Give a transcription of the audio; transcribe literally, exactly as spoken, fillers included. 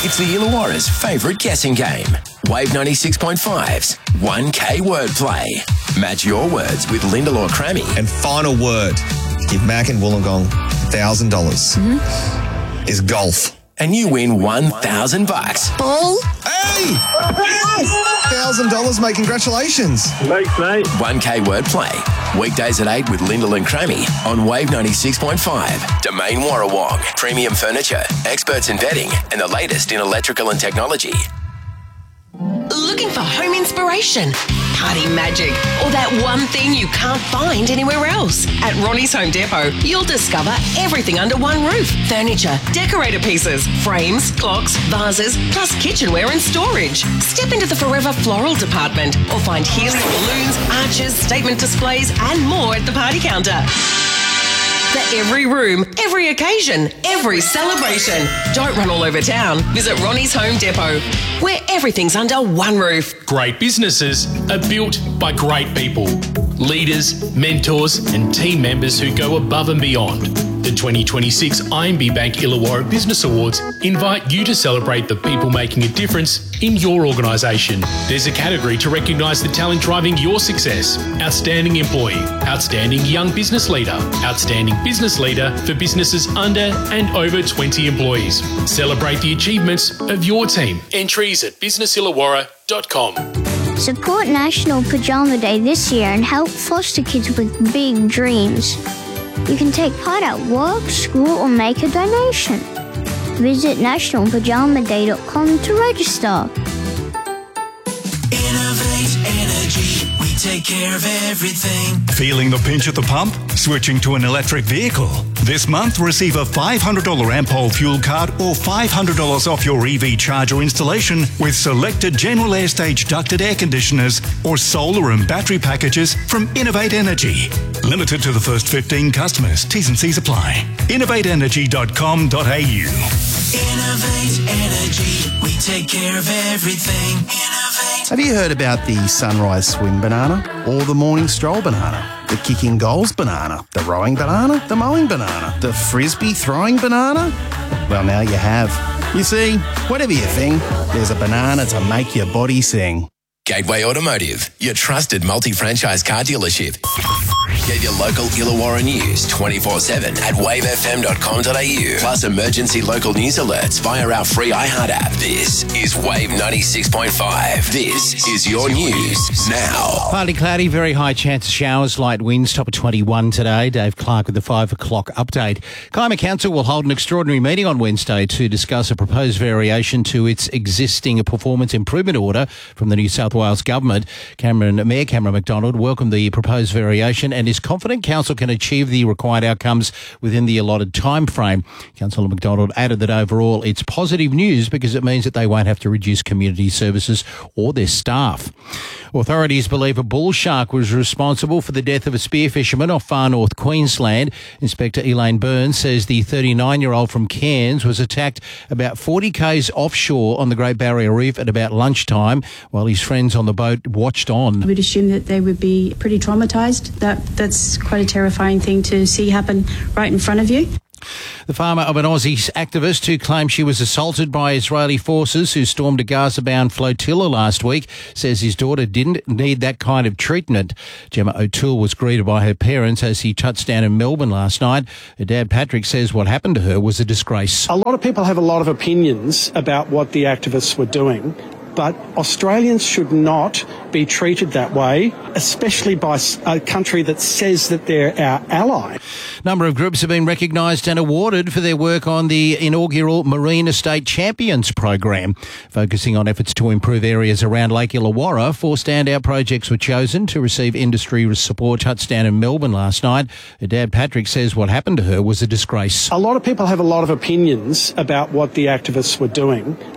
It's the Illawarra's favourite guessing game. Wave ninety-six point five's one K wordplay. Match your words with Lyndall or Crammy. And final word, give Mac and Wollongong one thousand dollars. Mm-hmm. Is golf. And you win one thousand bucks. Ball? Hey! one thousand dollars, mate. Congratulations. Thanks, mate. one K wordplay. Weekdays at eight with Lyndall and Crammy on Wave ninety-six point five. Domain Warrawong. Premium furniture, experts in bedding, and the latest in electrical and technology. Looking for home inspiration, party magic, or that one thing you can't find anywhere else? At Ronnie's Home Depot, you'll discover everything under one roof. Furniture, decorator pieces, frames, clocks, vases, plus kitchenware and storage. Step into the Forever Floral department or find helium balloons, arches, statement displays and more at the party counter. For every room, every occasion, every celebration. Don't run all over town. Visit Ronnie's Home Depot, where everything's under one roof. Great businesses are built by great people. Leaders, mentors and team members who go above and beyond. The twenty twenty-six I M B Bank Illawarra Business Awards invite you to celebrate the people making a difference in your organisation. There's a category to recognise the talent driving your success. Outstanding employee, outstanding young business leader, outstanding business leader for businesses under and over twenty employees. Celebrate the achievements of your team. Entries at business illawarra dot com. Support National Pajama Day this year and help foster kids with big dreams. You can take part at work, school or make a donation. Visit national pajama day dot com to register. Innovate Energy, we take care of everything. Feeling the pinch at the pump? Switching to an electric vehicle? This month, receive a five hundred dollars Ampol fuel card or five hundred dollars off your E V charger installation with selected General Air Stage ducted air conditioners or solar and battery packages from Innovate Energy. Limited to the first fifteen customers. T's and C's apply. innovate energy dot com dot a u. Innovate Energy, we take care of everything. Innovate. Have you heard about the sunrise swing banana or the morning stroll banana? The kicking goals banana, the rowing banana, the mowing banana, the frisbee throwing banana? Well, now you have. You see, whatever you think, there's a banana to make your body sing. Gateway Automotive, your trusted multi-franchise car dealership. Get your local Illawarra news twenty-four seven at wave f m dot com dot a u. Plus emergency local news alerts via our free iHeart app. This is Wave ninety-six point five. This is your news now. Partly cloudy, very high chance of showers, light winds, top of twenty-one today. Dave Clark with the five o'clock update. Climate Council will hold an extraordinary meeting on Wednesday to discuss a proposed variation to its existing performance improvement order from the New South Wales Government. Cameron, Mayor Cameron McDonald welcomed the proposed variation and is confident Council can achieve the required outcomes within the allotted time frame. Councillor McDonald added that overall it's positive news because it means that they won't have to reduce community services or their staff. Authorities believe a bull shark was responsible for the death of a spearfisherman off far north Queensland. Inspector Elaine Burns says the thirty-nine-year-old from Cairns was attacked about forty k's offshore on the Great Barrier Reef at about lunchtime while his friends on the boat watched on. I would assume that they would be pretty traumatised. That That's quite a terrifying thing to see happen right in front of you. The farmer of an Aussie activist who claimed she was assaulted by Israeli forces who stormed a Gaza-bound flotilla last week says his daughter didn't need that kind of treatment. Gemma O'Toole was greeted by her parents as he touched down in Melbourne last night. Her dad, Patrick, says what happened to her was a disgrace. A lot of people have a lot of opinions about what the activists were doing, but Australians should not be treated that way, especially by a country that says that they're our ally. A number of groups have been recognised and awarded for their work on the inaugural Marine Estate Champions program. Focusing on efforts to improve areas around Lake Illawarra, four standout projects were chosen to receive industry support. Touchdown in Melbourne last night. Her dad, Patrick, says what happened to her was a disgrace. A lot of people have a lot of opinions about what the activists were doing,